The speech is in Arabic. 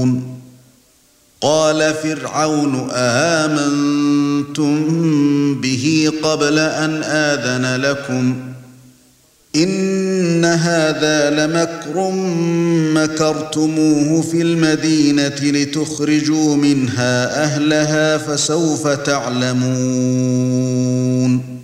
قال فرعون آمنتم به قبل أن آذن لكم إن هذا لمكر مكرتموه في المدينة لتخرجوا منها أهلها فسوف تعلمون